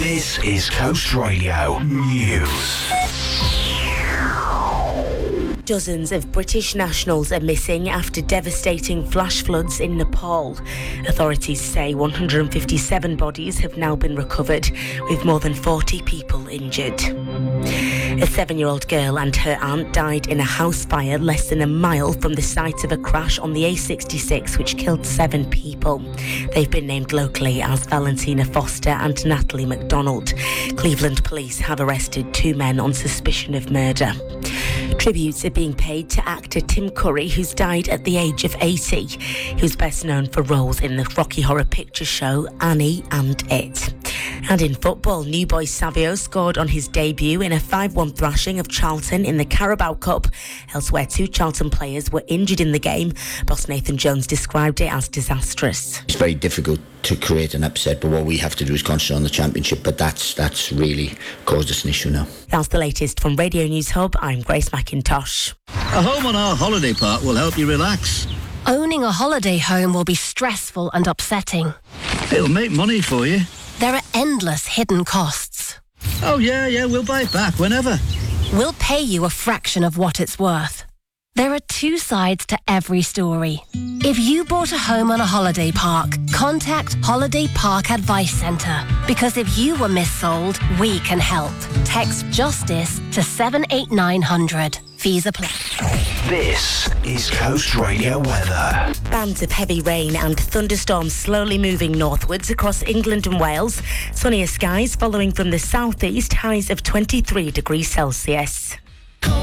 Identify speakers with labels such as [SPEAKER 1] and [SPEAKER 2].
[SPEAKER 1] This is Coast Radio News.
[SPEAKER 2] Dozens of British nationals are missing after devastating flash floods in Nepal. Authorities say 157 bodies have now been recovered, with more than 40 people injured. A 7-year-old girl and her aunt died in a house fire less than a mile from the site of a crash on the A66 which killed 7 people. They've been named locally as Valentina Foster and Natalie MacDonald. Cleveland police have arrested 2 men on suspicion of murder. Tributes are being paid to actor Tim Curry, who's died at the age of 80. He was best known for roles in the Rocky Horror Picture Show, Annie and It. And in football, New Boy Savio scored on his debut in a 5-1 thrashing of Charlton in the Carabao Cup. Elsewhere, 2 Charlton players were injured in the game. Boss Nathan Jones described it as disastrous.
[SPEAKER 3] It's very difficult to create an upset, but what we have to do is concentrate on the championship, but that's really caused us an issue now.
[SPEAKER 2] That's the latest from Radio News Hub. I'm Grace McIntosh.
[SPEAKER 4] A home on our holiday park will help you relax.
[SPEAKER 5] Owning a holiday home will be stressful and upsetting.
[SPEAKER 4] It'll make money for you.
[SPEAKER 5] There are endless hidden costs.
[SPEAKER 4] Oh, yeah, we'll buy it back whenever.
[SPEAKER 5] We'll pay you a fraction of what it's worth. There are 2 sides to every story. If you bought a home on a holiday park, contact Holiday Park Advice Centre. Because if you were missold, we can help. Text JUSTICE to 78900. Fees apply.
[SPEAKER 1] This is Coast Radio weather.
[SPEAKER 2] Bands of heavy rain and thunderstorms slowly moving northwards across England and Wales. Sunnier skies following from the southeast, highs of 23 degrees Celsius.